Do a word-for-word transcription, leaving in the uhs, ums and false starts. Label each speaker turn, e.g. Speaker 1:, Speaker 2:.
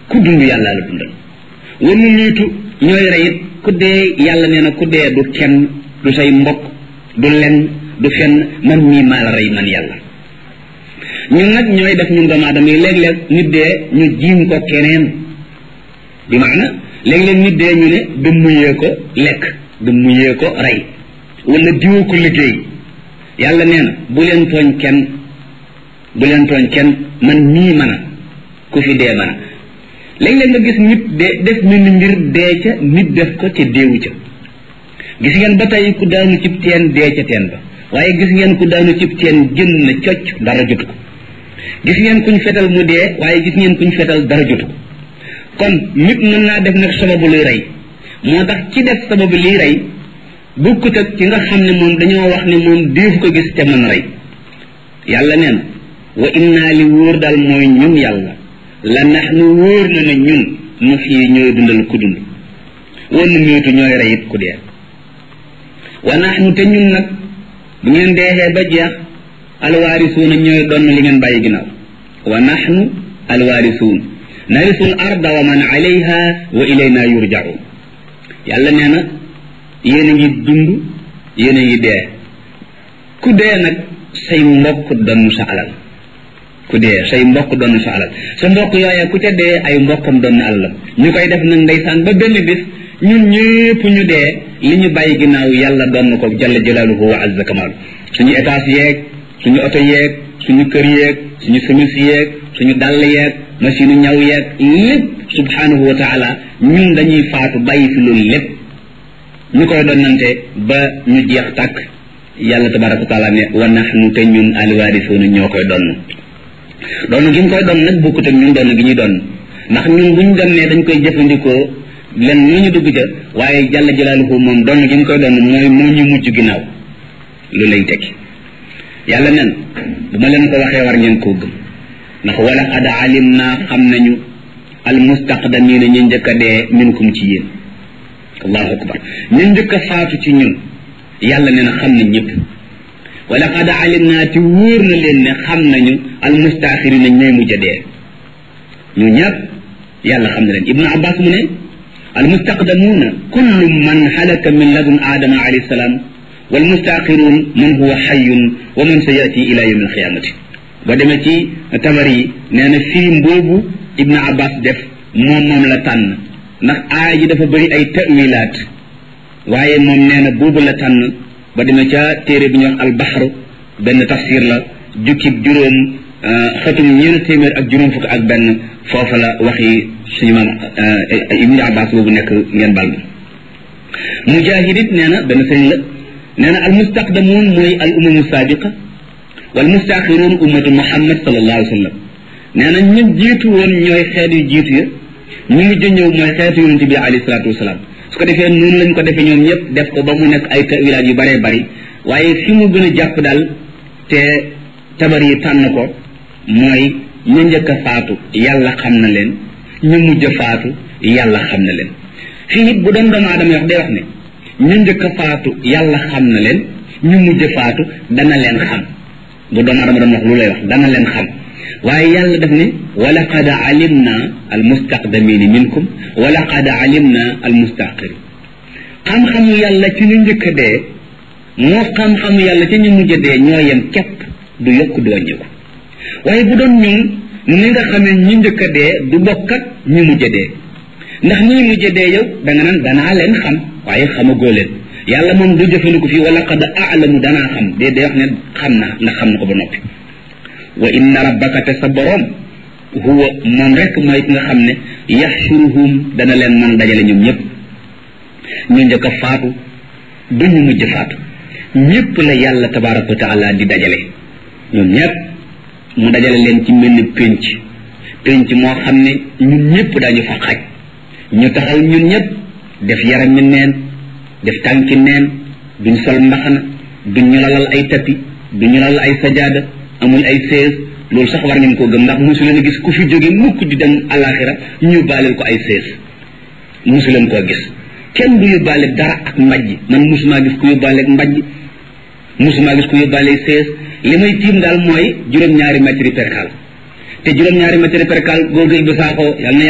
Speaker 1: ku dund yàlla la dundal wanu niitu ñooy reyit ku dee yàlla nee na ku dee du kenn du say mbokk du lenn du fenn man mii maa la rey man yàlla ñun nag ñooy def ñun doomu aadama yi léeg-léeg nit dee ñu jiim ko keneen bi maana léeg-léeg nit dee ñu ne du muyee ko lekk du muyee ko rey wala diwoo ko liggéey yàlla nee na bu leen tooñ kenn bu leen tooñ kenn man mii mën a ku fi dee mën a léeg-léeg nga gis nit dee def mel ni mbir dee ca nit def ko ca deewu ca gis ngeen ba tey ku daanu cib teen dee ca teen ba waaye gis ngeen ku daanu cib teen génn na cocc dara jotu ko gis ngeen kuñ fetal mu dee waaye gis ngeen kuñ fetal dara jotu ko kon nit mën naa def nag sababu luy rey moo tax ci def sababu liy rey bukkut ak ci nga xam ne moom dañoo wax ne moom déefu ko gis te mën rey yàlla nee na wa innaa li wóor daal mooy ñun yàlla la nax nu wóor na ne ñun nu fii ñooy dundal ku dund wannu miitu ñooy reyit ku dee wa nax nu te ñun nag bu ngeen deexee ba jeex alwaarisuuna ñooy doon li ngeen bàyyi ginnaaw wa nax nu alwaarisuun narisul arda wa man alayha wa ilayna yurjaun yàlla nee na yéen a ngi dund yéen a ngi dee ku dee nag say mbokk doon sa alal ku dee say mbokk doon sa alal sa mbokk yooyee ku ca dee ay mbokkam doon na alalam ñu koy def nag ndeysaan ba benn bis ñun ñëpp ñu dee li ñu bàyyi ginnaaw yàlla doon na ko jalla jalaaluhu wa azza kamaalu suñu étage yeeg suñu oto yeeg suñu kër yeeg suñu semis yeeg suñu dàll yeeg machine ñaw yeeg lépp subhanahu wa taala ñun dañuy faatu bàyyi fi loolu lépp ñu koy donnante ba ñu jeex tàkk yàlla tabaraka wa taala ne wa nahnu te ñun alwaarisuuna ñoo koy donn doon gi ñu koy doon nag bokkut ak ñun doon gi ñuy doon ndax ñun buñ donnee dañ koy jëfandikoo len lu ñu dugg ca waaye jalla jalaaluhu moom doon gi ñu koy doon mooy moo ñu mujj ginnaaw lu lay tekki yàlla nen bu ma leen ko waxee war ngeen koo gëm ndax wala qad alim naa xam nañu almustaqdamiina ñu njëkk a dee minkum ci yéen allahu akbar ñu njëkk a faatu ci ñun yàlla nee na xam nañ ñëpp wala qad alim naa ti wóor na leen ne xam nañu almustaaxirina ñooy mujj a dee ñu ñëpp yàlla xam na leen ibnu abbas mu ne almustaqdamuuna kullu man halaka min ladun aadama alayhi salaam walmustaaxiruun man huwa xayun wa man sa yati ila yawmi alqiyamati ba demee ci tabar yi nee na firim boobu ibnu abbas def moom moom la tànn ndax aaya ji dafa bëri ay tawilaat waaye moom nee na boobu la tànn ba demee ca téere bi ñuy wax albaxru benn tafsir la jukkib juróom xatum ñeent téeméer ak juróom fukk ak benn foofa la waxi suñu maam ibnu abbas boobu nekk ngeen bal ma mujahid it nee na benn sëriñ la nee na almustaqdamuun mooy al umamu saabiqa wal mustaaxiruun ummatu muhammad sallallahu alayhi wa sallam nee na ñu jiitu woon ñooy xeet yu jiitu ya ñu mujj ñëw mooy xeetu yonente bi alayhi salaatu wasalaam su ko defee noonu lañ ko defee ñoom ñëpp def ko ba mu nekk ay tawilaat yu bëree bëri waaye fi mu gën a jàpp daal te tabar yi tànn ko mooy ñu njëkk a faatu yàlla xam na leen ñu mujj a faatu yàlla xam na leen fii it bu doon doomu aadama wax day wax ne ñu njëkk a faatu yàlla xam na leen ñu mujj a faatu dana leen xam bu doomu aadama doon wax lu lay wax dana leen xam waaye yàlla daf ne wala qad alimna almustaqdamina minkum wala qad alimna almustaqirin xam-xamu yàlla ci ñu njëkk a dee moo xam-xamu yàlla ci ñu mujj a dee ñoo yem képp du yokk du wàññiku waaye bu doon ñun ni nga xamee ñi njëkk a dee du bokk ak ñu mujj a dee ndax ñi mujj a dee yow da nga naan danaa leen xam waaye xamagoo leen yàlla moom du jëfandiku fii wala qad alamu danaa xam dee day wax ne xam naa ndax xam na ko ba noppi wa inna rabbaka te sa borom huwa moom rek mooy ki nga xam ne yaxshuruhum dana leen mën dajale ñoom ñëpp ñu njëkk a faatu du ñu mujj faatu ñëpp la yàlla tabaraka wa taala di dajale ñoom ñëpp mu dajale leen ci mel ni pénc pénc moo xam ne ñun ñëpp dañu fa xaj ñu taxaw ñun ñëpp def yaram mi neen def tànki neen duñ sol mbaxana duñ ñu lalal ay tapi duñ ñu lalal ay sajaada amul ay sées loolu sax war ngeen koo gëm ndax mosu leen a gis ku fi jóge mukk di dem alaxira ñu baaleel ko ay sées mosu leen koo gis kenn du yóbbaale dara ak mbajj man mosumaa gis ku yóbbaale ak mbajj mosumaa gis ku yóbbaale sées li may tiim daal mooy juróom-ñaari mètre percal te juróom-ñaari mètre percal góor gi ba saako yàlla na